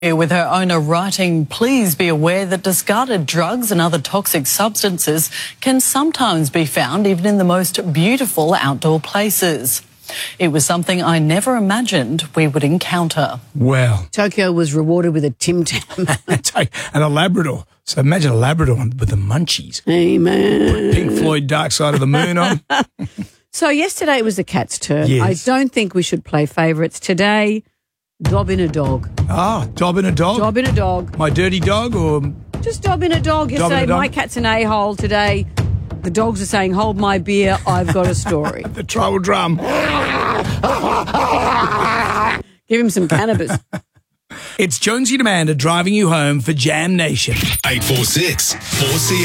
With her owner writing, please be aware that discarded drugs and other toxic substances can sometimes be found even in the most beautiful outdoor places. It was something I never imagined we would encounter. Wow. Tokyo was rewarded with a Tim Tam. And a Labrador. So imagine a Labrador with the munchies. Amen. Pink Floyd Dark Side of the Moon on. So yesterday it was the cat's turn. Yes. I don't think we should play favourites. Today, Dob in a Dog. Ah, Dob in a Dog? Dob in a Dog. My dirty dog or... Just Dob in a Dog. You Dob in say, a dog? my cat's an a-hole today. The dogs are saying, hold my beer, I've got a story. The tribal drum. Give him some cannabis. It's Jonesy and Amanda driving you home for Jam Nation. 846 4C